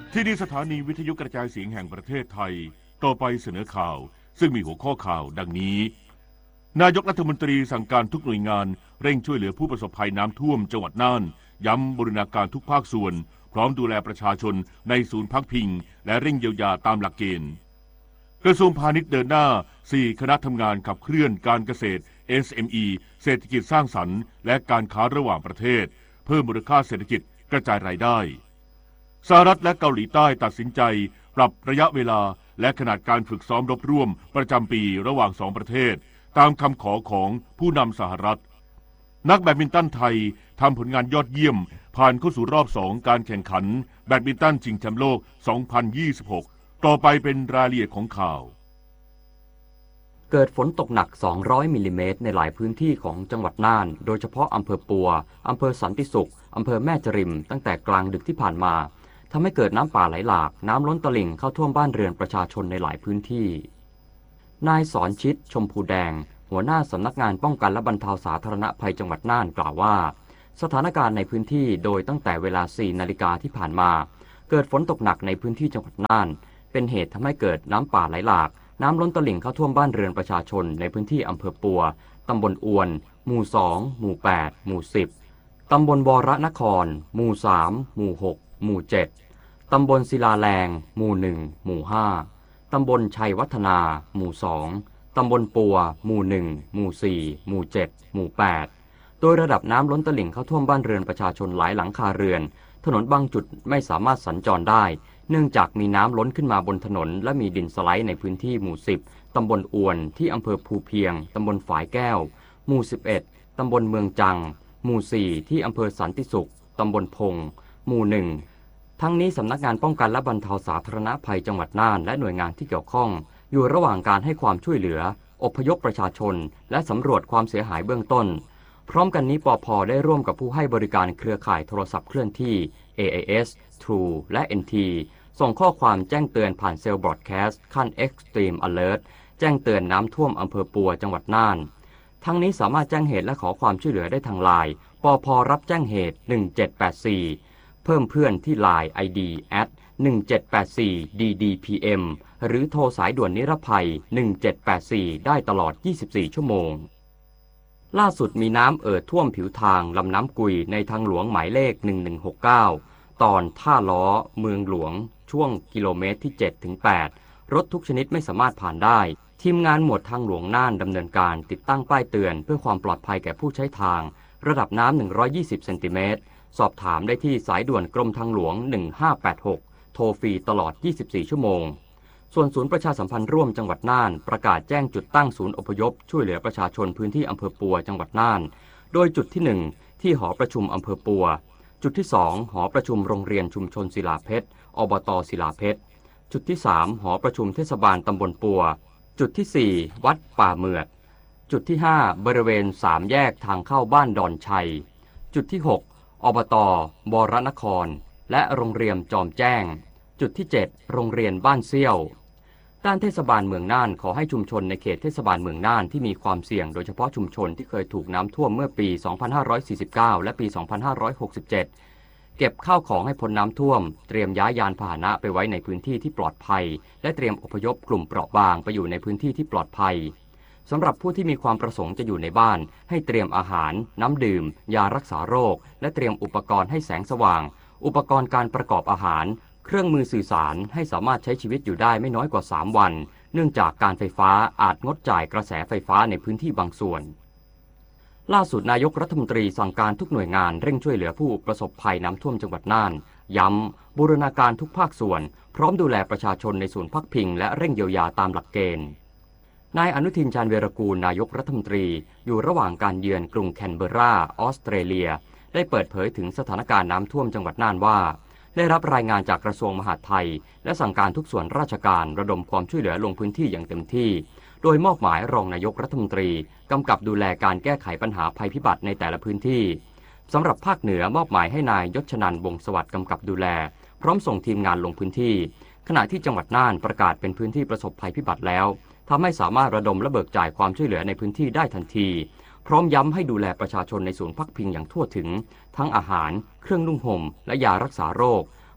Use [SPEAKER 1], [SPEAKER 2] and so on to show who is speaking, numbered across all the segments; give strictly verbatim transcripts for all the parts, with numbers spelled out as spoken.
[SPEAKER 1] ที่นี่สถานีวิทยุกระจายเสียงแห่งประเทศไทยต่อไปเสนอข่าวซึ่งมีหัวข้อข่าวดังนี้นายกรัฐมนตรีสั่งการทุกหน่วยงานเร่งช่วยเหลือผู้ประสบภัยน้ำท่วมจังหวัดน่านย้ำบูรณาการทุกภาคส่วนพร้อมดูแลประชาชนในศูนย์พักพิงและเร่งเยียวยาตามหลักเกณฑ์กระทรวงพาณิชย์เดินหน้าสี่คณะทำงานขับเคลื่อนการเกษตร เอส เอ็ม อี เศรษฐกิจสร้างสรรค์และการค้าระหว่างประเทศเพิ่มมูลค่าเศรษฐกิจกระจายรายได้สหรัฐและเกาหลีใต้ตัดสินใจปรับระยะเวลาและขนาดการฝึกซ้อมรบร่วมประจำปีระหว่างสองประเทศตามคำขอของผู้นำสหรัฐนักแบดมินตันไทยทำผลงานยอดเยี่ยมผ่านเข้าสู่รอบสองการแข่งขันแบดมินตันชิงแชมป์โลก สองพันยี่สิบหก ต่อไปเป็นรายละเอียดของข่าว
[SPEAKER 2] เกิดฝนตกหนักสองร้อยมิลลิเมตรในหลายพื้นที่ของจังหวัดน่านโดยเฉพาะอำเภอปัวอำเภอสันติสุขอำเภอแม่จริมตั้งแต่กลางดึกที่ผ่านมาทำให้เกิดน้ำป่าไหลหลากน้ำล้นตลิ่งเข้าท่วมบ้านเรือนประชาชนในหลายพื้นที่นายสอนชิดชมพูแดงหัวหน้าสำนักงานป้องกันและบรรเทาสาธารณภัยจังหวัดน่านกล่าวว่าสถานการณ์ในพื้นที่โดยตั้งแต่เวลาสี่นาฬิกาที่ผ่านมาเกิดฝนตกหนักในพื้นที่จังหวัดน่านเป็นเหตุทำให้เกิดน้ำป่าไหลหลากน้ำล้นตลิ่งเข้าท่วมบ้านเรือนประชาชนในพื้นที่อำเภอปัวตำบลอวนหมู่สองหมู่แปดหมู่สิบตำบลวรนครหมู่สามหมู่หกหมู่เจ็ดตำบลศิลาแรงหมู่หนึ่งหมู่ห้าตำบลชัยวัฒนาหมู่สองตำบลปัวหมู่หนึ่งหมู่สี่หมู่เจ็ดหมู่แปดโดยระดับน้ำล้นตลิ่งเข้าท่วมบ้านเรือนประชาชนหลายหลังคาเรือนถนนบางจุดไม่สามารถสัญจรได้เนื่องจากมีน้ำล้นขึ้นมาบนถนนและมีดินสไลด์ในพื้นที่หมู่สิบตำบลอวนที่อำเภอภูเพียงตำบลฝายแก้วหมู่สิบเอ็ดตำบลเมืองจังหมู่สี่ที่อำเภอสันติสุขตำบลพงหมู่หนึ่งทั้งนี้สำนักงานป้องกันและบรรเทาสาธารณภัยจังหวัดน่านและหน่วยงานที่เกี่ยวข้องอยู่ระหว่างการให้ความช่วยเหลืออพยพประชาชนและสำรวจความเสียหายเบื้องต้นพร้อมกันนี้ปภ.ได้ร่วมกับผู้ให้บริการเครือข่ายโทรศัพท์เคลื่อนที่ เอ เอ เอส True และ เอ็น ที ส่งข้อความแจ้งเตือนผ่านเซลล์บรอดแคสต์ขั้น Extreme Alert แจ้งเตือนน้ำท่วมอำเภอปัวจังหวัดน่านทั้งนี้สามารถแจ้งเหตุและขอความช่วยเหลือได้ทางไลน์ปภ.รับแจ้งเหตุหนึ่งเจ็ดแปดสี่เพิ่มเพื่อนที่ไลน์ ไอ ดี แอท หนึ่งเจ็ดแปดสี่ ดี ดี พี เอ็ม หรือโทรสายด่วนนิรภัยหนึ่งเจ็ดแปดสี่ได้ตลอดยี่สิบสี่ชั่วโมงล่าสุดมีน้ำเอ่อท่วมผิวทางลำน้ำกุยในทางหลวงหมายเลขหนึ่งหนึ่งหกเก้าตอนท่าล้อเมืองหลวงช่วงกิโลเมตรที่ เจ็ดถึงแปด รถทุกชนิดไม่สามารถผ่านได้ทีมงานหมวดทางหลวงน่านดำเนินการติดตั้งป้ายเตือนเพื่อความปลอดภัยแก่ผู้ใช้ทางระดับน้ำหนึ่งร้อยยี่สิบเซนติเมตรสอบถามได้ที่สายด่วนกรมทางหลวงหนึ่งห้าแปดหกโทรฟรีตลอดยี่สิบสี่ชั่วโมงส่วนศูนย์ประชาสัมพันธ์ร่วมจังหวัดน่านประกาศแจ้งจุดตั้งศูนย์อพยพช่วยเหลือประชาชนพื้นที่อำเภอปัวจังหวัดน่านโดยจุดที่หนึ่งที่หอประชุมอำเภอปัวจุดที่สองหอประชุมโรงเรียนชุมชนศิลาเพชรอบต.ศิลาเพชรจุดที่สามหอประชุมเทศบาลตำบลปัวจุดที่สี่วัดป่าเมือดจุดที่ห้าบริเวณสามแยกทางเข้าบ้านดอนชัยจุดที่หกอบต.วรนครและโรงเรียนจอมแจ้งจุดที่เจ็ดโรงเรียนบ้านเซี่ยวด้านเทศบาลเมืองน่านขอให้ชุมชนในเขตเทศบาลเมืองน่านที่มีความเสี่ยงโดยเฉพาะชุมชนที่เคยถูกน้ำท่วมเมื่อปี สองพันห้าร้อยสี่สิบเก้า และปี สองพันห้าร้อยหกสิบเจ็ด เก็บข้าวของให้พ้นน้ำท่วมเตรียมย้ายยานพาหนะไปไว้ในพื้นที่ที่ปลอดภัยและเตรียมอพยพกลุ่มเปราะบางไปอยู่ในพื้นที่ที่ปลอดภัยสำหรับผู้ที่มีความประสงค์จะอยู่ในบ้านให้เตรียมอาหารน้ำดื่มยารักษาโรคและเตรียมอุปกรณ์ให้แสงสว่างอุปกรณ์การประกอบอาหารเครื่องมือสื่อสารให้สามารถใช้ชีวิตอยู่ได้ไม่น้อยกว่าสามวันเนื่องจากการไฟฟ้าอาจงดจ่ายกระแสไฟฟ้าในพื้นที่บางส่วนล่าสุดนายกรัฐมนตรีสั่งการทุกหน่วยงานเร่งช่วยเหลือผู้ประสบภัยน้ำท่วมจังหวัดน่านย้ำบูรณาการทุกภาคส่วนพร้อมดูแลประชาชนในศูนย์พักพิงและเร่งเยียวยาตามหลักเกณฑ์นายอนุทินชาญวีรกูลนายกรัฐมนตรีอยู่ระหว่างการเยือนกรุงแคนเบอร์ราออสเตรเลียได้เปิดเผยถึงสถานการณ์น้ำท่วมจังหวัดน่านว่าได้รับรายงานจากกระทรวงมหาดไทยและสั่งการทุกส่วนราชการระดมความช่วยเหลือลงพื้นที่อย่างเต็มที่โดยมอบหมายรองนายกรัฐมนตรีกำกับดูแลการแก้ไขปัญหาภัยพิบัติในแต่ละพื้นที่สำหรับภาคเหนือมอบหมายให้นายยศชนันท์วงศ์สวัสดิ์กำกับดูแลพร้อมส่งทีมงานลงพื้นที่ขณะที่จังหวัดน่านประกาศเป็นพื้นที่ประสบภัยพิบัติแล้วทำให้สามารถระดมและเบิกจ่ายความช่วยเหลือในพื้นที่ได้ทันทีพร้อมย้ำให้ดูแลประชาชนในศูนย์พักพิงอย่างทั่วถึงทั้งอาหารเครื่องนุ่งห่มและยารักษาโรค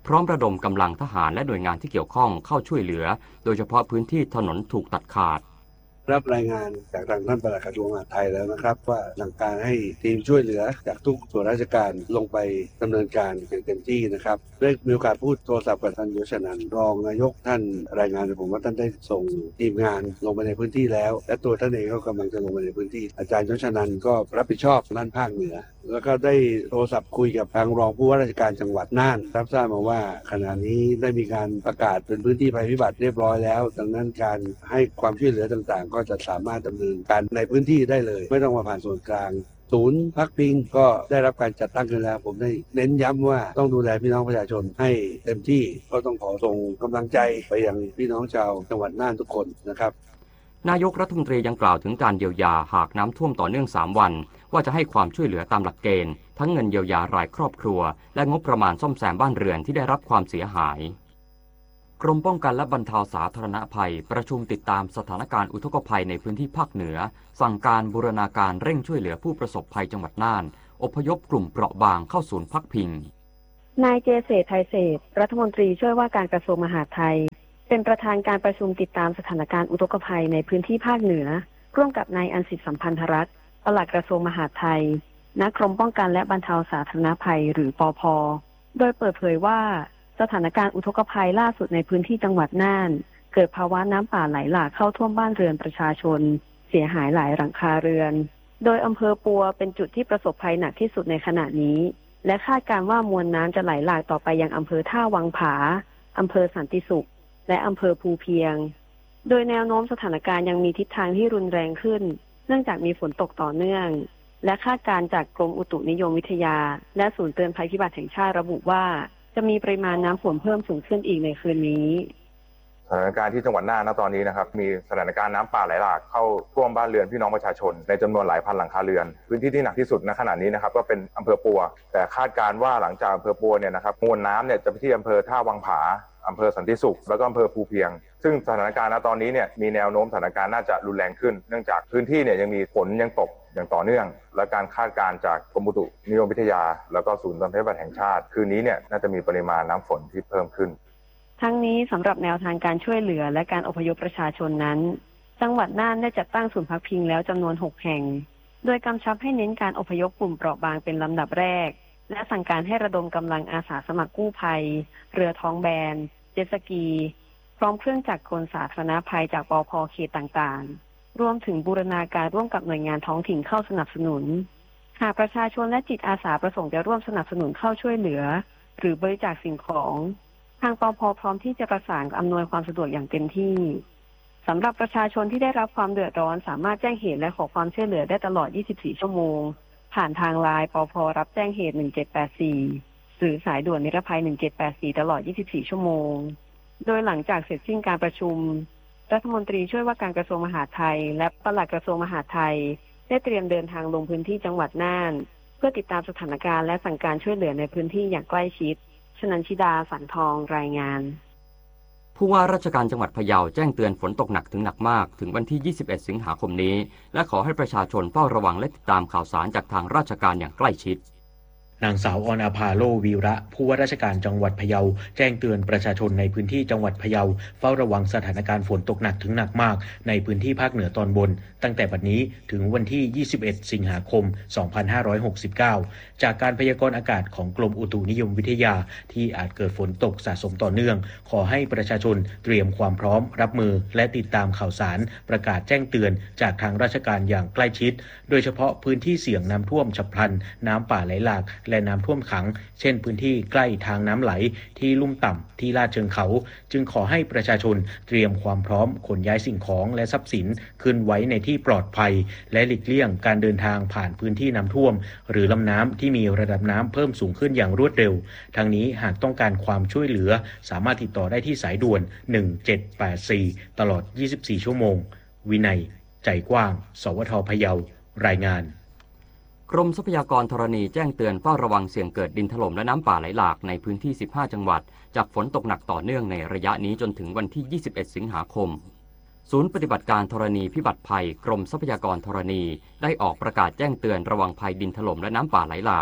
[SPEAKER 2] พร้อมระดมกำลังทหารและหน่วยงานที่เกี่ยวข้องเข้าช่วยเหลือโดยเฉพาะพื้นที่ถนนถูกตัดขาด
[SPEAKER 3] รับรายงานจากทางท่านปลัดกระทรวงมหาดไทยแล้วนะครับว่าสั่งการให้ทีมช่วยเหลือจากทุกส่วนราชการลงไปดำเนินการอย่างเต็มที่นะครับได้มีโอกาสพูดโทรศัพท์กับท่านยศนันท์รองนายกท่านรายงานผมว่าท่านได้ส่งทีมงานลงไปในพื้นที่แล้วและตัวท่านเองก็กำลังจะลงไปในพื้นที่อาจารย์ยศนันท์ก็รับผิดชอบด้านภาคเหนือแล้วก็ได้โทรศัพท์คุยกับทางรองผู้ว่าราชการจังหวัดน่านรับทราบมาว่าขณะนี้ได้มีการประกาศเป็นพื้นที่ภัยพิบัติเรียบร้อยแล้วดังนั้นการให้ความช่วยเหลือต่างๆก็จะสามารถดำเนินการในพื้นที่ได้เลยไม่ต้องมาผ่านส่วนกลางศูนย์พักพิงก็ได้รับการจัดตั้งขึ้นแล้วผมได้เน้นย้ำว่าต้องดูแลพี่น้องประชาชนให้เต็มที่ก็ต้องขอส่งกำลังใจไปยังพี่น้องชาวจังหวัดน่านทุกคนนะครับ
[SPEAKER 2] นายกรัฐมนตรียังกล่าวถึงการเยียวยาหากน้ำท่วมต่อเนื่องสามวันว่าจะให้ความช่วยเหลือตามหลักเกณฑ์ทั้งเงินเยียวยารายครอบครัวและงบประมาณซ่อมแซมบ้านเรือนที่ได้รับความเสียหายกรมป้องกันและบรรเทาสาธารณภัยประชุมติดตามสถานการณ์อุทกภัยในพื้นที่ภาคเหนือสั่งการบูรณาการเร่งช่วยเหลือผู้ประสบภัยจังหวัดน่านอพยพกลุ่มเปราะบางเข้าศูนย์พักพิง
[SPEAKER 4] นายเจเษฐไทยเศรษฐ์รัฐมนตรีช่วยว่าการกระทรวงมหาดไทยเป็นประธานการประชุมติดตามสถานการณ์อุทกภัยในพื้นที่ภาคเหนือร่วมกับนายอันสิทธิสัมพันธรัตน์ปลัดกระทรวงมหาดไทยณกรมป้องกันและบรรเทาสาธารณภัยหรือปภ.โดยเปิดเผยว่าสถานการณ์อุทกภัยล่าสุดในพื้นที่จังหวัดน่านเกิดภาวะน้ำป่าไหลหลากเข้าท่วมบ้านเรือนประชาชนเสียหายหลายหลังคาเรือนโดยอำเภอปัวเป็นจุดที่ประสบภัยหนักที่สุดในขณะนี้และคาดการณ์ว่ามวลน้ำจะไหลหลากต่อไปยังอำเภอท่าวังผาอำเภอสันติสุขและอำเภอภูเพียงโดยแนวโน้มสถานการณ์ยังมีทิศทางที่รุนแรงขึ้นเนื่องจากมีฝนตกต่อเนื่องและคาดการณ์จากกรมอุตุนิยมวิทยาและศูนย์เตือนภัยพิบัติแห่งชาติระบุว่าจะมีปริมาณน้ำฝนเพิ่มสูงขึ้นอีกในคืนนี้
[SPEAKER 5] สถานการณ์ที่จังหวัดน่านณตอนนี้นะครับมีสถานการณ์น้ำป่าไหลหลากเข้าท่วมบ้านเรือนพี่น้องประชาชนในจำนวนหลายพันหลังคาเรือนพื้นที่ที่หนักที่สุดณขณะนี้นะครับก็เป็นอำเภอปัวแต่คาดการณ์ว่าหลังจากอำเภอปัวเนี่ยนะครับมวลน้ำเนี่ยจะไปที่อำเภอท่าวังผาอำเภอสันติสุขแล้วก็อำเภอภูเพียงซึ่งสถานการณ์ณตอนนี้เนี่ยมีแนวโน้มสถานการณ์น่าจะรุนแรงขึ้นเนื่องจากพื้นที่เนี่ยยังมีฝนยังตกอย่างต่อเนื่องและการคาดการณ์จากกรมอุตุนิยมวิทยาแล้วก็ศูนย์เตือนภัยพิบัติแห่งชาติคืนนี้เนี่ยน่าจะมีปริมาณน้ำฝนที่เพิ่มขึ้น
[SPEAKER 4] ทั้งนี้สำหรับแนวทางการช่วยเหลือและการอพยพประชาชนนั้นจังหวัดน่านได้จัดตั้งศูนย์พักพิงแล้วจำนวนหกแห่งโดยกำชับให้เน้นการอพยพกลุ่มเปราะบางเป็นลำดับแรกและสั่งการให้ระดมกำลังอาสาสมัครกู้ภัยเรือท้องแบนเจ็ตสกีพร้อมเครื่องจักรกลสาธารณภัยจากปภ.เขตต่างๆรวมถึงบูรณาการร่วมกับหน่วยงานท้องถิ่นเข้าสนับสนุนหากประชาชนและจิตอาสาประสงค์จะร่วมสนับสนุนเข้าช่วยเหลือหรือบริจาคสิ่งของทางปภ.พร้อมที่จะประสานอำนวยความสะดวกอย่างเต็มที่สำหรับประชาชนที่ได้รับความเดือดร้อนสามารถแจ้งเหตุและขอความช่วยเหลือได้ตลอดยี่สิบสี่ชั่วโมงผ่านทางไลน์ปภ.รับแจ้งเหตุหนึ่งเจ็ดแปดสี่หรือสายด่วนนิรภัยหนึ่งเจ็ดแปดสี่ตลอดยี่สิบสี่ชั่วโมงโดยหลังจากเสร็จสิ้นการประชุมรัฐมนตรีช่วยว่าการกระทรวงมหาดไทยและปลัดกระทรวงมหาดไทยได้เตรียมเดินทางลงพื้นที่จังหวัดน่านเพื่อติดตามสถานการณ์และสั่งการช่วยเหลือในพื้นที่อย่างใกล้ชิดชนันชิดาสันทองรายงาน
[SPEAKER 2] ผู้ว่าราชการจังหวัดพะเยาแจ้งเตือนฝนตกหนักถึงหนักมากถึงวันที่ยี่สิบเอ็ดสิงหาคมนี้และขอให้ประชาชนเฝ้าระวังและติดตามข่าวสารจากทางราชการอย่างใกล้ชิด
[SPEAKER 6] นางสาวออนอาภาโลวีระผู้ว่าราชการจังหวัดพะเยาแจ้งเตือนประชาชนในพื้นที่จังหวัดพะเยาเฝ้าระวังสถานการณ์ฝนตกหนักถึงหนักมากในพื้นที่ภาคเหนือตอนบนตั้งแต่บัดนี้ถึงวันที่ยี่สิบเอ็ดสิงหาคมสองพันห้าร้อยหกสิบเก้าจากการพยากรณ์อากาศของกรมอุตุนิยมวิทยาที่อาจเกิดฝนตกสะสมต่อเนื่องขอให้ประชาชนเตรียมความพร้อมรับมือและติดตามข่าวสารประกาศแจ้งเตือนจากทางราชการอย่างใกล้ชิดโดยเฉพาะพื้นที่เสี่ยงน้ำท่วมฉับพลันน้ำป่าไหลหลากและน้ำท่วมขังเช่นพื้นที่ใกล้ทางน้ำไหลที่ลุ่มต่ำที่ลาดเชิงเขาจึงขอให้ประชาชนเตรียมความพร้อมขนย้ายสิ่งของและทรัพย์สินขึ้นไว้ในที่ปลอดภัยและหลีกเลี่ยงการเดินทางผ่านพื้นที่น้ำท่วมหรือลำน้ำที่มีระดับน้ำเพิ่มสูงขึ้นอย่างรวดเร็วทั้งนี้หากต้องการความช่วยเหลือสามารถติดต่อได้ที่สายด่วนหนึ่งเจ็ดแปดสี่ตลอดยี่สิบสี่ชั่วโมงวินัยใจกว้างสวท.พะเยารายงาน
[SPEAKER 2] กรมทรัพยากรธรณีแจ้งเตือนเฝ้าระวังเสี่ยงเกิดดินถล่มและน้ำป่าไหลหลากในพื้นที่สิบห้าจังหวัดจากฝนตกหนักต่อเนื่องในระยะนี้จนถึงวันที่ยี่สิบเอ็ดสิงหาคมศูนย์ปฏิบัติการธรณีพิบัติภัยกรมทรัพยากรธรณีได้ออกประกาศแจ้งเตือนระวังภัยดินถล่มและน้ำป่าไหลหลาก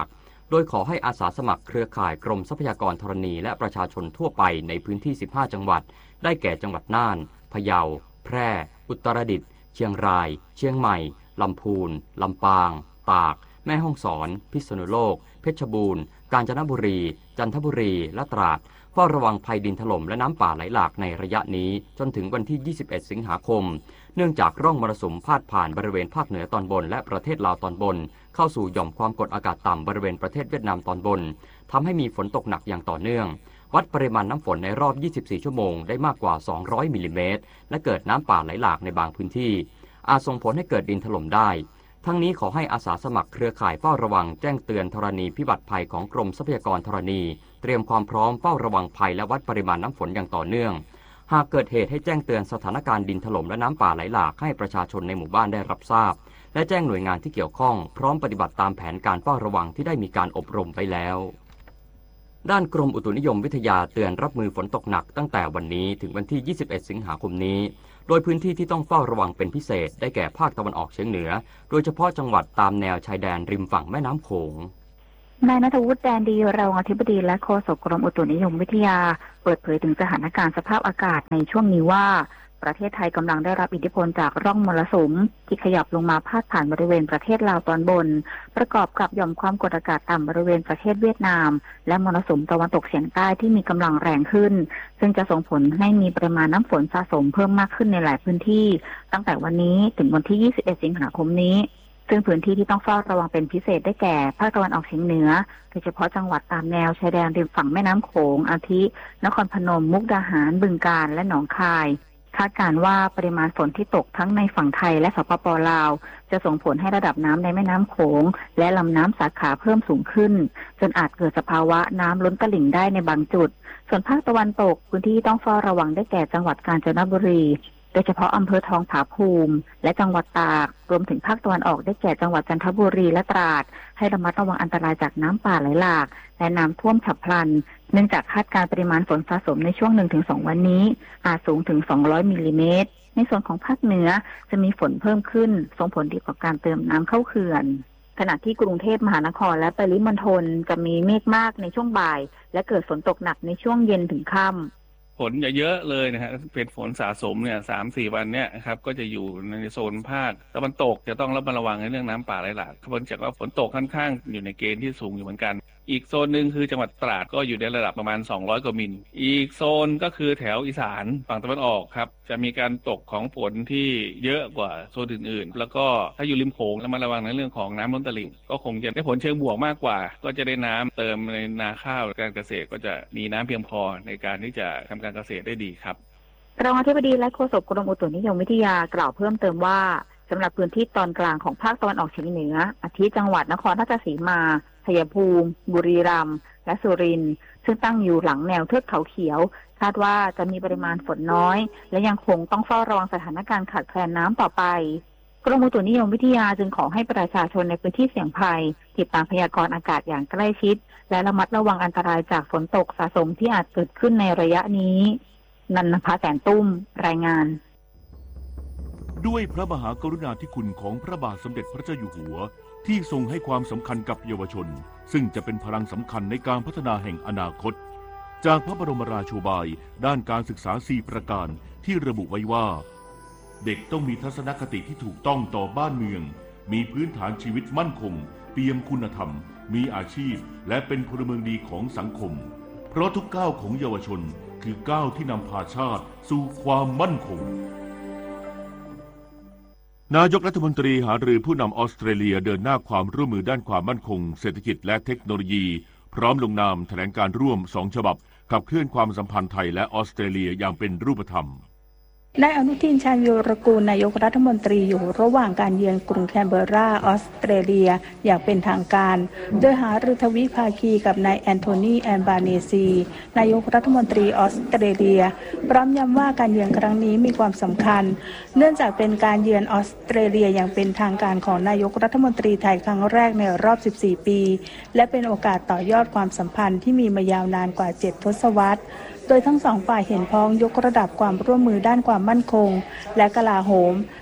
[SPEAKER 2] โดยขอให้อาสาสมัครเครือข่ายกรมทรัพยากรธรณีและประชาชนทั่วไปในพื้นที่สิบห้าจังหวัดได้แก่จังหวัดน่านพะเยาแพร่อุตรดิตถ์เชียงรายเชียงใหม่ลำพูนลำปางตากแม่ฮ่องสอนพิษณุโลกเพชรบูรณ์กาญจนบุรีจันทบุรีและตราดเฝ้าระวังภัยดินถล่มและน้ำป่าไหลหลากในระยะนี้จนถึงวันที่ยี่สิบเอ็ดสิงหาคมเนื่องจากร่องมรสุมพาดผ่านบริเวณภาคเหนือตอนบนและประเทศลาวตอนบนเข้าสู่หย่อมความกดอากาศต่ำบริเวณประเทศเวียดนามตอนบนทำให้มีฝนตกหนักอย่างต่อเนื่องวัดปริมาณน้ำฝนในรอบยี่สิบสี่ชั่วโมงได้มากกว่าสองร้อยมิลลิเมตรและเกิดน้ำป่าไหลหลากในบางพื้นที่อาจส่งผลให้เกิดดินถล่มได้ทั้งนี้ขอให้อาสาสมัครเครือข่ายเฝ้าระวังแจ้งเตือนธรณีพิบัติภัยของกรมทรัพยากรธรณีเตรียมความพร้อมเฝ้าระวังภัยและวัดปริมาณน้ำฝนอย่างต่อเนื่องหากเกิดเหตุให้แจ้งเตือนสถานการณ์ดินถล่มและน้ำป่าไหลหลากให้ประชาชนในหมู่บ้านได้รับทราบและแจ้งหน่วยงานที่เกี่ยวข้องพร้อมปฏิบัติตามแผนการเฝ้าระวังที่ได้มีการอบรมไปแล้วด้านกรมอุตุนิยมวิทยาเตือนรับมือฝนตกหนักตั้งแต่วันนี้ถึงวันที่ยี่สิบเอ็ดสิงหาคมนี้โดยพื้นที่ที่ต้องเฝ้าระวังเป็นพิเศษได้แก่ภาคตะวันออกเฉียงเหนือโดยเฉพาะจังหวัดตามแนวชายแดนริมฝั่งแม่น้ำโขง
[SPEAKER 7] นายณัฐวุฒิแดนดีรองอธิบดีและโฆษกกรมอุตุนิยมวิทยาเปิดเผยถึงสถานการณ์สภาพอากาศในช่วงนี้ว่าประเทศไทยกำลังได้รับอิทธิพลจากร่องมรสุมที่ขยับลงมาพาดผ่านบริเวณประเทศลาวตอนบนประกอบกับหย่อมความกดอากาศต่ำบริเวณประเทศเวียดนามและมรสุมตะวันตกเฉียงใต้ที่มีกำลังแรงขึ้นซึ่งจะส่งผลให้มีปริมาณน้ำฝนสะสมเพิ่มมากขึ้นในหลายพื้นที่ตั้งแต่วันนี้ถึงวันที่ยี่สิบเอ็ดสิงหาคมนี้ซึ่งพื้นที่ที่ต้องเฝ้าระวังเป็นพิเศษได้แก่ภาคตะวันออกเฉียงเหนือโดยเฉพาะจังหวัดตามแนวชายแดนริมฝั่งแม่น้ำโขงอาทินครพนมมุกดาหารบึงกาฬและหนองคายคาดการณ์ว่าปริมาณฝนที่ตกทั้งในฝั่งไทยและสปป.ลาวจะส่งผลให้ระดับน้ำในแม่น้ำโขงและลำน้ำสาขาเพิ่มสูงขึ้นจนอาจเกิดสภาวะน้ำล้นตลิ่งได้ในบางจุดส่วนภาคตะวันตกพื้นที่ต้องเฝ้าระวังได้แก่จังหวัดกาญจนบุรีโดยเฉพาะอำเภอทองผาภูมิและจังหวัดตากรวมถึงภาคตะวันออกได้แก่จังหวัดจันทบุรีและตราดให้ระมัดระวังอันตรายจากน้ำป่าไหลหลากและน้ำท่วมฉับพลันเนื่องจากคาดการณ์ปริมาณฝนสะสมในช่วง หนึ่งถึงสอง วันนี้อาจสูงถึงสองร้อยมิลลิเมตรในส่วนของภาคเหนือจะมีฝนเพิ่มขึ้นส่งผลดีต่อการเติมน้ำเข้าเขื่อนขณะที่กรุงเทพมหานครและปริมณฑลจะมีเมฆมากในช่วงบ่ายและเกิดฝนตกหนักในช่วงเย็นถึงค่ำ
[SPEAKER 8] ฝนจะเยอะเลยนะฮะเป็นฝนสะสมเนี่ยสามสี่วันเนี่ยครับก็จะอยู่ในโซนภาคตะวันตกจะต้องระมัดระวังในเรื่องน้ำป่าไหลหลากเพราะจากว่าฝนตกค่อนข้างอยู่ในเกณฑ์ที่สูงอยู่เหมือนกันอีกโซนหนึ่งคือจังหวัดตราดก็อยู่ในระดับประมาณสองร้อยกว่ามิลอีกโซนก็คือแถวอีสานฝั่งตะวันออกครับจะมีการตกของฝนที่เยอะกว่าโซนอื่นๆแล้วก็ถ้าอยู่ริมโขงระมัดระวังในเรื่องของน้ำล้นตลิ่งก็คงจะได้ผลเชิงบวกมากกว่าก็จะได้น้ำเติมในนาข้าวการเกษตรก็จะมีน้ำเพียงพอในการที่จะทำการเกษตรได้ดีครับ
[SPEAKER 7] รองอธิบดีและโฆษกกรมอุตุนิยมวิทยากล่าวเพิ่มเติมว่าสำหรับพื้นที่ตอนกลางของภาคตะวันออกเฉียงเหนืออาทิจังหวัดนครราชสีมาชัยภูมิบุรีรัมย์และสุรินทร์ซึ่งตั้งอยู่หลังแนวเทือกเขาเขียวคาดว่าจะมีปริมาณฝนน้อยและยังคงต้องเฝ้าระวังสถานการณ์ขาดแคลนน้ำต่อไปกรมอุตุนิยมวิทยาจึงขอให้ประชาชนในพื้นที่เสี่ยงภัยติดตามพยากรณ์อากาศอย่างใกล้ชิดและระมัดระวังอันตรายจากฝนตกสะสมที่อาจเกิดขึ้นในระยะนี้นันนภาแสนตุ้มรายงาน
[SPEAKER 1] ด้วยพระมหากรุณาธิคุณของพระบาทสมเด็จพระเจ้าอยู่หัวที่ทรงให้ความสำคัญกับเยาวชนซึ่งจะเป็นพลังสำคัญในการพัฒนาแห่งอนาคตจากพระบรมราโชบายด้านการศึกษาสี่ประการที่ระบุไว้ว่าเด็กต้องมีทัศนคติที่ถูกต้องต่อบ้านเมืองมีพื้นฐานชีวิตมั่นคงเปี่ยมคุณธรรมมีอาชีพและเป็นพลเมืองดีของสังคมเพราะทุกก้าวของเยาวชนคือก้าวที่นำพาชาติสู่ความมั่นคงนายกรัฐมนตรีหารือผู้นำออสเตรเลียเดินหน้าความร่วมมือด้านความมั่นคงเศรษฐกิจและเทคโนโลยีพร้อมลงนามแถลงการร่วมสองฉบับขับเคลื่อนความสัมพันธ์ไทยและออสเตรเลียอย่างเป็นรูปธรรม
[SPEAKER 9] นายอนุทินชาญวีรกูลนายกรัฐมนตรีอยู่ระหว่างการเยือนกรุงแคนเบอร์ราออสเตรเลียอย่างเป็นทางการโดยหารือทวิภาคีกับนายแอนโทนีแอนบาเนซีนายกรัฐมนตรีออสเตรเลียพร้อมย้ำว่าการเยือนครั้งนี้มีความสำคัญเนื่องจากเป็นการเยือนออสเตรเลียอย่างเป็นทางการของนายกรัฐมนตรีไทยครั้งแรกในรอบสิบสี่ปีและเป็นโอกาสต่อยอดความสัมพันธ์ที่มีมายาวนานกว่าเจ็ดทศวรรษโดยทั้งสองฝ่ายเห็นพ้องยกระดับความร่วมมือด้านความมั่นคงและกลาโหม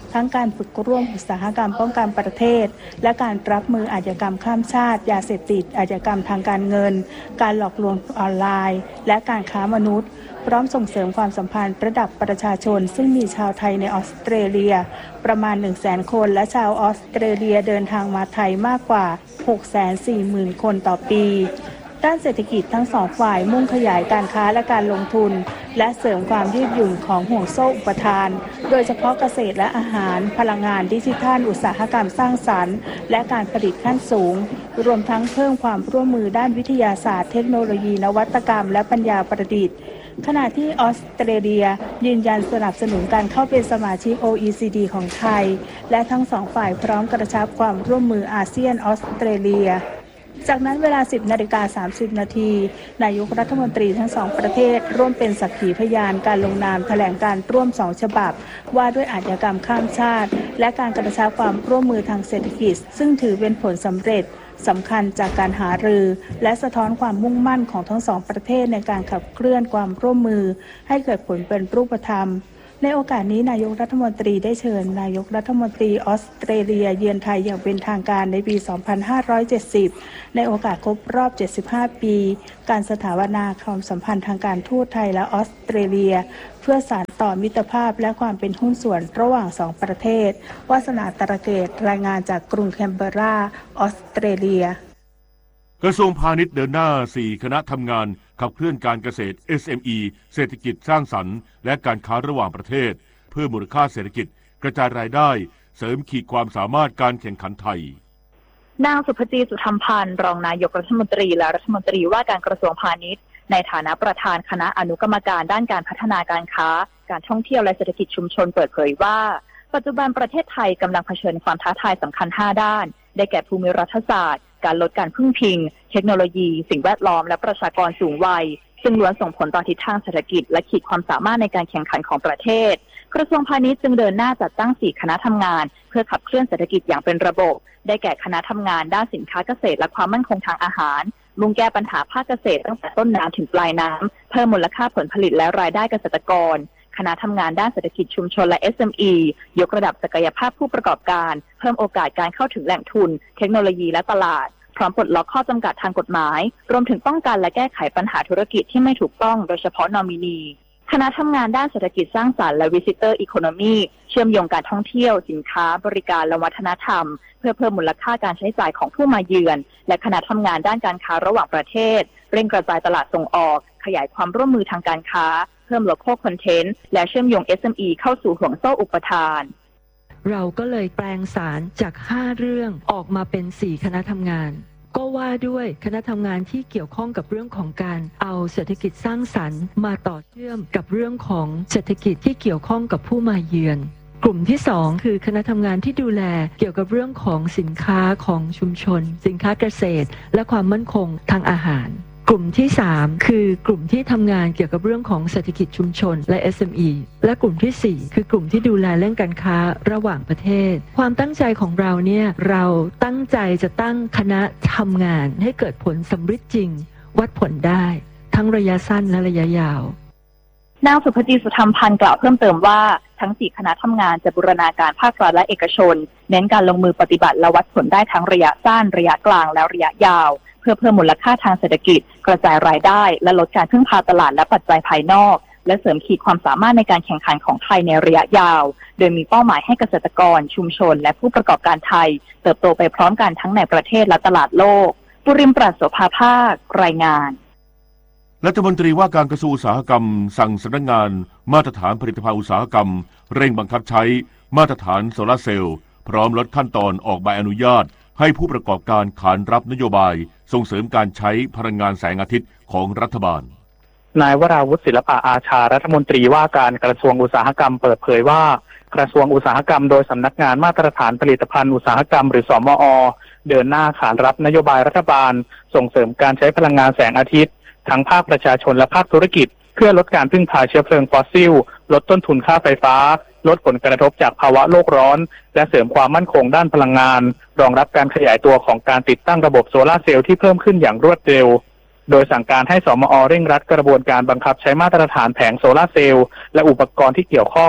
[SPEAKER 9] ทั้งการฝึกร่วมอุตสาหกรรมป้องกันประเทศและการรับมืออาชญากรรมข้ามชาติยาเสพติดอาชญากรรมทางการเงินการหลอกลวงออนไลน์และการค้ามนุษย์พร้อมส่งเสริมความสัมพันธ์ระดับประชาชนซึ่งมีชาวไทยในออสเตรเลียประมาณ หนึ่งแสน คนและชาวออสเตรเลียเดินทางมาไทยมากกว่า หกแสนสี่หมื่น คนต่อปีด้านเศรษฐกิจทั้งสองฝ่ายมุ่งขยายการค้าและการลงทุนและเสริมความยืดหยุ่นของห่วงโซ่อุปทานโดยเฉพาะเกษตรและอาหารพลังงานดิจิทัลอุตสาหกรรมสร้างสรรค์และการผลิตขั้นสูงรวมทั้งเพิ่มความร่วมมือด้านวิทยาศาสตร์เทคโนโลยีนวัตกรรมและปัญญาประดิษฐ์ขณะที่ออสเตรเลียยืนยันสนับสนุนการเข้าเป็นสมาชิก โอ อี ซี ดี ของไทยและทั้งสองฝ่ายพร้อมกระชับความร่วมมืออาเซียนออสเตรเลียจากนั้นเวลา สิบนาฬิกาสามสิบนาทีนายกรัฐมนตรีทั้งสองประเทศร่วมเป็นสักขีพยานการลงนามแถลงการร่วมสองฉบับว่าด้วยอาชญากรรมข้ามชาติและการกระชับความร่วมมือทางเศรษฐกิจซึ่งถือเป็นผลสำเร็จสำคัญจากการหารือและสะท้อนความมุ่งมั่นของทั้งสองประเทศในการขับเคลื่อนความร่วมมือให้เกิดผลเป็นรูปธรรมในโอกาสนี้นายกรัฐมนตรีได้เชิญนายกรัฐมนตรีออสเตรเลียเยือนไทยอย่างเป็นทางการในปี สองพันห้าร้อยเจ็ดสิบ ในโอกาสครบรอบ เจ็ดสิบห้า ปีการสถาปนาความสัมพันธ์ทางการทูตไทยและออสเตรเลียเพื่อสานต่อมิตรภาพและความเป็นหุ้นส่วนระหว่างสองประเทศวาสนาตระเกตรายงานจากกรุงแคนเบอร์ราออสเตรเลีย
[SPEAKER 1] กระทรวงพาณิชย์เดินหน้าสี่คณะทำงานขับเคลื่อนการเกษตร เอส เอ็ม อี เศรษฐกิจสร้างสรรค์และการค้าระหว่างประเทศเพิ่มมูลค่าเศรษฐกิจกระจายรายได้เสริมขีดความสามารถการแข่งขันไทย
[SPEAKER 7] นางสุภจีสุธรรมพันธ์รองนายกรัฐมนตรีและรัฐมนตรีว่าการกระทรวงพาณิชย์ในฐานะประธานคณะอนุกรรมการด้านการพัฒนาการค้าการท่องเที่ยวและเศรษฐกิจชุมชนเปิดเผยว่าปัจจุบันประเทศไทยกำลังเผชิญความท้าทายสำคัญห้าด้านได้แก่ภูมิรัฐศาสตร์การลดการพึ่งพิงเทคโนโลยีสิ่งแวดล้อมและประชากรสูงวัยซึ่งล้วนส่งผลต่อทิศทางเศรษฐกิจและขีดความสามารถในการแข่งขันของประเทศกระทรวงพาณิชย์จึงเดินหน้าจัดตั้งสี่คณะทำงานเพื่อขับเคลื่อนเศรษฐกิจอย่างเป็นระบบได้แก่คณะทำงานด้านสินค้าเกษตรและความมั่นคงทางอาหารมุ่งแก้ปัญหาภาคเกษตรตั้งแต่ต้นน้ำถึงปลายน้ำเพิ่มมูลค่าผลผลิตและรายได้เกษตรกรคณะทำงานด้านเศรษฐกิจชุมชนและ เอส เอ็ม อี ยกระดับศักยภาพผู้ประกอบการเพิ่มโอกาสการเข้าถึงแหล่งทุนเทคโนโลยีและตลาดพร้อมปลดล็อกข้อจำกัดทางกฎหมายรวมถึงป้องกันและแก้ไขปัญหาธุรกิจที่ไม่ถูกต้องโดยเฉพาะนอมินีคณะทำงานด้านเศรษฐกิจสร้างสรรค์และ Visitor Economy เชื่อมโยงการท่องเที่ยวสินค้าบริการและวัฒนธรรมเพื่อเพิ่มมูลค่าการใช้จ่ายของผู้มาเยือนและคณะทำงานด้านการค้าระหว่างประเทศเร่งกระจายตลาดส่งออกขยายความร่วมมือทางการค้าเพิ่ม Local Content และเชื่อมโยง เอส เอ็ม อี เข้าสู่ห่วงโซ่อุปทาน
[SPEAKER 10] เราก็เลยแปลงสารจากห้าเรื่องออกมาเป็นสี่คณะทำงานก็ว่าด้วยคณะทำงานที่เกี่ยวข้องกับเรื่องของการเอาเศรษฐกิจสร้างสรรค์มาต่อเชื่อมกับเรื่องของเศรษฐกิจที่เกี่ยวข้องกับผู้มาเยือนกลุ่มที่สองคือคณะทำงานที่ดูแลเกี่ยวกับเรื่องของสินค้าของชุมชนสินค้าเกษตรและความมั่นคงทางอาหารกลุ่มที่สามคือกลุ่มที่ทำงานเกี่ยวกับเรื่องของเศรษฐกิจชุมชนและ เอส เอ็ม อี และกลุ่มที่สี่คือกลุ่มที่ดูแลเรื่องการค้าระหว่างประเทศความตั้งใจของเราเนี่ยเราตั้งใจจะตั้งคณะทำงานให้เกิดผลสำฤทธิ์จริงวัดผลได้ทั้งระยะสั้นและระยะยาวน
[SPEAKER 7] างสุภจีสุธรรมพันธ์กล่าวเพิ่มเติมว่าทั้งสี่คณะทำงานจะบูรณาการภาครัฐและเอกชนเน้นการลงมือปฏิบัติและวัดผลได้ทั้งระยะสั้นระยะกลางและระยะยาวเพื่อเพิ่มมูลค่าทางเศรษฐกิจกระจายรายได้และลดการพึ่งพาตลาดและปัจจัยภายนอกและเสริมขีดความสามารถในการแข่งขันของไทยในระยะยาวโดยมีเป้าหมายให้เกษตรกรชุมชนและผู้ประกอบการไทยเติบโตไปพร้อมกันทั้งในประเทศและตลาดโลกปุริมปราศโสภาภาครายงาน
[SPEAKER 1] รัฐมนตรีว่าการกระทรวงอุตสาหกรรมสั่งสำนักงานมาตรฐานผลิตภัณฑ์อุตสาหกรรมเร่งบังคับใช้มาตรฐานโซลาร์เซลล์พร้อมลดขั้นตอนออกใบอนุญาตให้ผู้ประกอบการขานรับนโยบายส่งเสริมการใช้พลังงานแสงอาทิตย์ของรัฐบาล
[SPEAKER 11] นายวราวุฒิศิลปะอาชารัฐมนตรีว่าการกระทรวงอุตสาหกรรมเปิดเผยว่ากระทรวงอุตสาหกรรมโดยสำนักงานมาตรฐานผลิตภัณฑ์อุตสาหกรรมหรือสมอ.เดินหน้าขานรับนโยบายรัฐบาลส่งเสริมการใช้พลังงานแสงอาทิตย์ทั้งภาคประชาชนและภาคธุรกิจเพื่อลดการพึ่งพาเชื้อเพลิงฟอสซิลลดต้นทุนค่าไฟฟ้าลดผลกระทบจากภาวะโลกร้อนและเสริมความมั่นคงด้านพลังงานรองรับการขยายตัวของการติดตั้งระบบโซลาร์เซลล์ที่เพิ่มขึ้นอย่างรวดเร็วโดยสั่งการให้สมอ.เร่งรัดกระบวนการบังคับใช้มาตรฐานแผงโซลาร์เซลล์และอุปกรณ์ที่เกี่ยวข้อง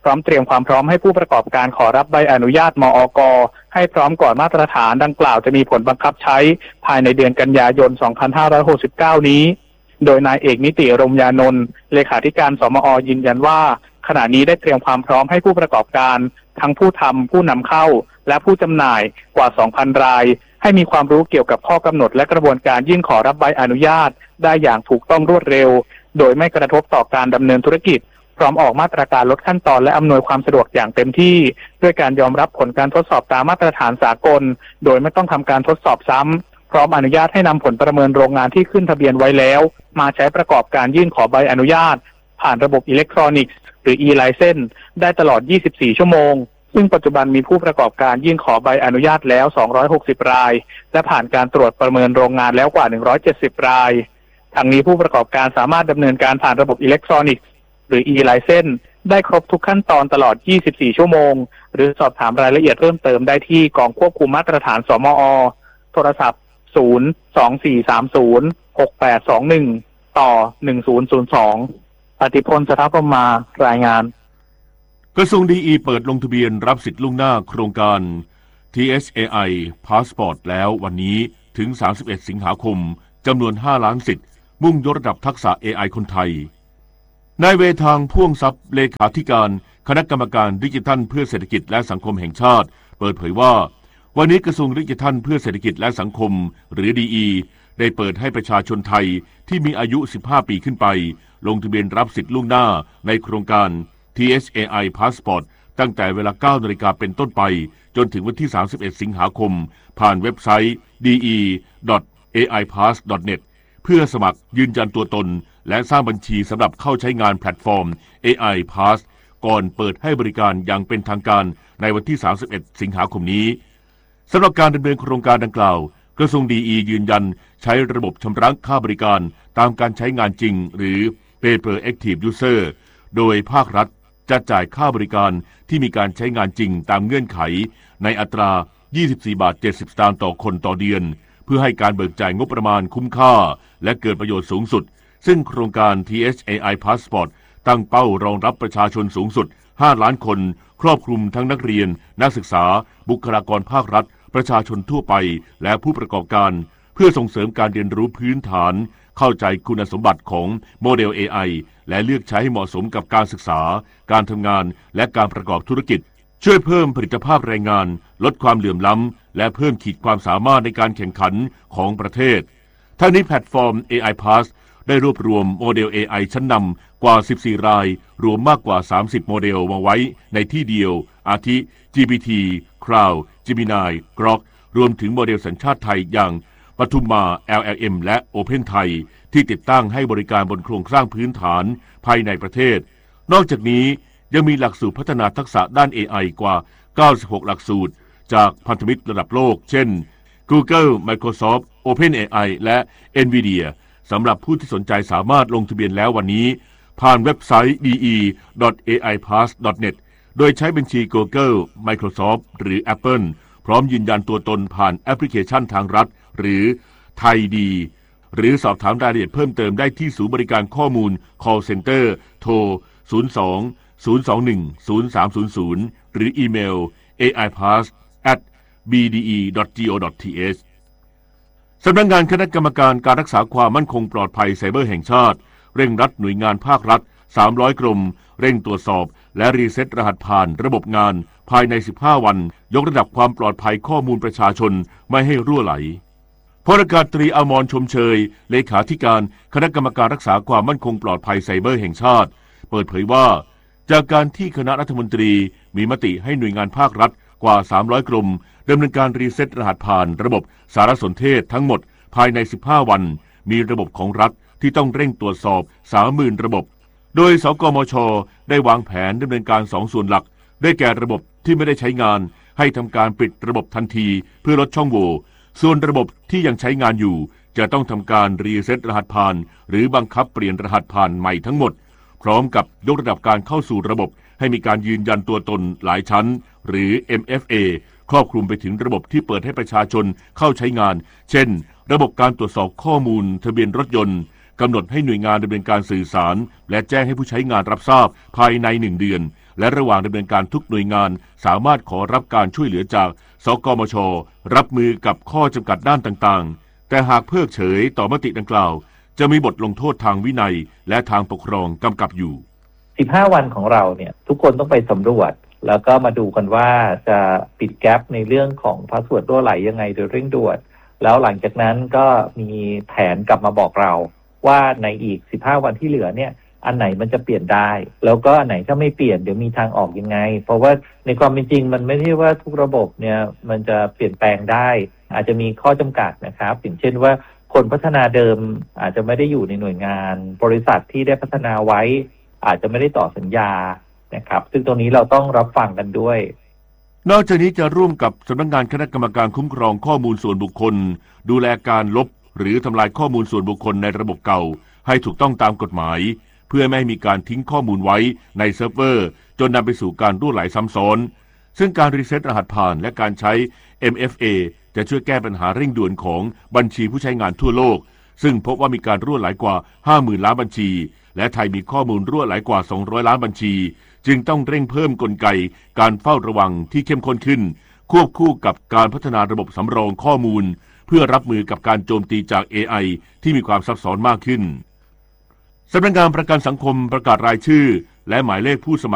[SPEAKER 11] ร้อมเตรียมความพร้อมให้ผู้ประกอบการขอรับใบอนุญาตมอก.ให้พร้อมก่อนมาตรฐานดังกล่าวจะมีผลบังคับใช้ภายในเดือนกันยายน สองพันห้าร้อยหกสิบเก้า นี้โดยนายเอกนิติรมยานนท์เลขาธิการสมอ.ยืนยันว่าขณะนี้ได้เตรียมความพร้อมให้ผู้ประกอบการทั้งผู้ทำผู้นำเข้าและผู้จำหน่ายกว่า สองพัน รายให้มีความรู้เกี่ยวกับข้อกำหนดและกระบวนการยื่นขอรับใบอนุญาตได้อย่างถูกต้องรวดเร็วโดยไม่กระทบต่อการดำเนินธุรกิจพร้อมออกมาตรการลดขั้นตอนและอำนวยความสะดวกอย่างเต็มที่ด้วยการยอมรับผลการทดสอบตามมาตรฐานสากลโดยไม่ต้องทำการทดสอบซ้ำพร้อมอนุญาตให้นำผลประเมินโรงงานที่ขึ้นทะเบียนไว้แล้วมาใช้ประกอบการยื่นขอใบอนุญาตผ่านระบบอิเล็กทรอนิกส์หรือ e-license ได้ตลอด ยี่สิบสี่ ชั่วโมงซึ่งปัจจุบันมีผู้ประกอบการยื่นขอใบอนุญาตแล้ว สองร้อยหกสิบ รายและผ่านการตรวจประเมินโรงงานแล้วกว่า หนึ่งร้อยเจ็ดสิบ รายทั้งนี้ผู้ประกอบการสามารถดำเนินการผ่านระบบอิเล็กทรอนิกส์หรือ e-license ได้ครบทุกขั้นตอนตลอด ยี่สิบสี่ ชั่วโมงหรือสอบถามรายละเอียดเพิ่มเติมได้ที่กองควบคุมมาตรฐานสมอ.โทรศัพท์ ศูนย์ สอง สี่ สาม ศูนย์ หก แปด สอง หนึ่ง ต่อ หนึ่ง ศูนย์ ศูนย์ สอง ปฏิพล สถาพรหมารายงาน
[SPEAKER 1] กระทรวงดีอีเปิดลงทะเบียนรับสิทธิ์ล่วงหน้าโครงการ ที เอช เอ ไอ Passport แล้ววันนี้ถึง สามสิบเอ็ด สิงหาคมจำนวน ห้า ล้านสิทธิ์มุ่งยกระดับทักษะ เอ ไอ คนไทยนายเวทางพ่วงทรัพย์เลขาธิการคณะกรรมการดิจิทัลเพื่อเศรษฐกิจและสังคมแห่งชาติเปิดเผยว่าวันนี้กระทรวงดิจิทัลเพื่อเศรษฐกิจและสังคมหรือ ดี อี ได้เปิดให้ประชาชนไทยที่มีอายุ สิบห้า ปีขึ้นไปลงทะเบียนรับสิทธิ์ล่วงหน้าในโครงการ ที เอช เอ ไอ Passport ตั้งแต่เวลา เก้า นาฬิกาเป็นต้นไปจนถึงวันที่ สามสิบเอ็ด สิงหาคมผ่านเว็บไซต์ ดี อี ดอท เอ ไอ พาส ดอท เน็ต เพื่อสมัครยืนยันตัวตนและสร้างบัญชีสำหรับเข้าใช้งานแพลตฟอร์ม เอ ไอ Pass ก่อนเปิดให้บริการอย่างเป็นทางการในวันที่ สามสิบเอ็ด สิงหาคมนี้สำหรับการดำเนินโครงการดังกล่าวกระทรวงดีอียืนยันใช้ระบบชำระค่าบริการตามการใช้งานจริงหรือ Pay per Active User โดยภาครัฐจะจ่ายค่าบริการที่มีการใช้งานจริงตามเงื่อนไขในอัตรา ยี่สิบสี่ บาท เจ็ดสิบ สตางค์ต่อคนต่อเดือนเพื่อให้การเบิกจ่ายงบประมาณคุ้มค่าและเกิดประโยชน์สูงสุดซึ่งโครงการ ที เอช เอ ไอ Passport ตั้งเป้ารองรับประชาชนสูงสุด ห้า ล้านคนครอบคลุมทั้งนักเรียนนักศึกษาบุคลากรภาครัฐประชาชนทั่วไปและผู้ประกอบการเพื่อส่งเสริมการเรียนรู้พื้นฐานเข้าใจคุณสมบัติของโมเดล เอ ไอ และเลือกใช้ให้เหมาะสมกับการศึกษาการทำงานและการประกอบธุรกิจช่วยเพิ่มผลิตภาพแรงงานลดความเหลื่อมล้ำและเพิ่มขีดความสามารถในการแข่งขันของประเทศทั้งนี้แพลตฟอร์ม เอ ไอ Pass ได้รวบรวมโมเดล เอ ไอ ชั้นนำกว่า สิบสี่ รายรวมมากกว่า สามสิบ โมเดลมาไว้ในที่เดียวอาทิ จี พี ที Cloud Gemini Grok รวมถึงโมเดลสัญชาติไทยอย่างปทุมมา แอล แอล เอ็ม และ Open Thai ที่ติดตั้งให้บริการบนโครงสร้างพื้นฐานภายในประเทศนอกจากนี้ยังมีหลักสูตรพัฒนาทักษะด้าน เอ ไอ กว่า เก้าสิบหก หลักสูตรจากพันธมิตรระดับโลกเช่น Google Microsoft OpenAI และ Nvidia สำหรับผู้ที่สนใจสามารถลงทะเบียนแล้ววันนี้ผ่านเว็บไซต์ ดี อี ดอท เอ ไอ พาส ดอท เน็ต โดยใช้บัญชี Google Microsoft หรือ Apple พร้อมยืนยันตัวตนผ่านแอปพลิเคชันทางรัฐหรือไทยดีหรือสอบถามรายละเอียดเพิ่มเติมได้ที่ศูนย์บริการข้อมูล call center โทร ศูนย์ สอง ศูนย์ สอง หนึ่ง ศูนย์ สาม ศูนย์ ศูนย์ หรืออีเมล เอ ไอ พาส แอท บี ดี อี ดอท จี โอ ดอท ที เอช สำนักงานคณะกรรมการการรักษาความมั่นคงปลอดภัยไซเบอร์แห่งชาติเร่งรัดหน่วยงานภาครัฐสามร้อยกรมเร่งตรวจสอบและรีเซ็ตรหัสผ่านระบบงานภายในสิบห้าวันยกระดับความปลอดภัยข้อมูลประชาชนไม่ให้รั่วไหลพลอากาศตรีอมรชมเชยเลขาธิการคณะกรรมการรักษาความมั่นคงปลอดภัยไซเบอร์แห่งชาติเปิดเผยว่าจากการที่คณะรัฐมนตรีมีมติให้หน่วยงานภาครัฐกว่าสามร้อยกรมดำเนินการรีเซ็ตรหัสผ่านระบบสารสนเทศทั้งหมดภายในสิบห้าวันมีระบบของรัฐที่ต้องเร่งตรวจสอบ สามหมื่น ระบบโดยสกมช.ได้วางแผนดำเนินการสองส่วนหลักได้แก่ระบบที่ไม่ได้ใช้งานให้ทำการปิดระบบทันทีเพื่อลดช่องโหว่ส่วนระบบที่ยังใช้งานอยู่จะต้องทำการรีเซ็ตรหัสผ่านหรือบังคับเปลี่ยนรหัสผ่านใหม่ทั้งหมดพร้อมกับยกระดับการเข้าสู่ระบบให้มีการยืนยันตัวตนหลายชั้นหรือ เอ็ม เอฟ เอ ครอบคลุมไปถึงระบบที่เปิดให้ประชาชนเข้าใช้งานเช่นระบบการตรวจสอบข้อมูลทะเบียนรถยนต์กำหนดให้หน่วยงานดำเนินการสื่อสารและแจ้งให้ผู้ใช้งานรับทราบภายในหนึ่งเดือนและระหว่างดำเนินการทุกหน่วยงานสามารถขอรับการช่วยเหลือจากสกมช.รับมือกับข้อจำกัดด้านต่างๆแต่หากเพิกเฉยต่อมติดังกล่าวจะมีบทลงโทษทางวินัยและทางปกครองกำกับอยู่
[SPEAKER 12] สิบห้าวันของเราเนี่ยทุกคนต้องไปสำรวจแล้วก็มาดูกันว่าจะปิดแกปในเรื่องของพาสเวิร์ดรั่วไหลยังไงโดยเร่งด่วนแล้วหลังจากนั้นก็มีแผนกลับมาบอกเราว่าในอีกสิบห้าวันที่เหลือเนี่ยอันไหนมันจะเปลี่ยนได้แล้วก็อันไหนถ้าไม่เปลี่ยนเดี๋ยวมีทางออกยังไงเพราะว่าในความเป็นจริงมันไม่ใช่ว่าทุกระบบเนี่ยมันจะเปลี่ยนแปลงได้อาจจะมีข้อจำกัดนะครับอย่างเช่นว่าคนพัฒนาเดิมอาจจะไม่ได้อยู่ในหน่วยงานบริษัทที่ได้พัฒนาไว้อาจจะไม่ได้ต่อสัญญานะครับซึ่งตรงนี้เราต้องรับฟังกันด้วย
[SPEAKER 1] นอกจากนี้จะร่วมกับสำนักงานคณะกรรมการคุ้มครองข้อมูลส่วนบุคคลดูแลการลบหรือทำลายข้อมูลส่วนบุคคลในระบบเก่าให้ถูกต้องตามกฎหมายเพื่อไม่ให้มีการทิ้งข้อมูลไว้ในเซิร์ฟเวอร์จนนำไปสู่การรั่วไหลซ้ำซ้อนซึ่งการรีเซ็ตรหัสผ่านและการใช้ เอ็ม เอฟ เอ จะช่วยแก้ปัญหาเร่งด่วนของบัญชีผู้ใช้งานทั่วโลกซึ่งพบว่ามีการรั่วไหลกว่า ห้าหมื่น ล้านบัญชีและไทยมีข้อมูลรั่วไหลกว่าสองร้อยล้านบัญชีจึงต้องเร่งเพิ่มกลไกการเฝ้าระวังที่เข้มข้นขึ้นควบคู่กับการพัฒนาระบบสำรองข้อมูลเพื่อรับมือกับการโจมตีจาก เอ ไอ ที่มีความซับซ้อนมากขึ้นสำนักงานประกันสังคมประกาศรายชื่อและหมายเลขผู้สมัคร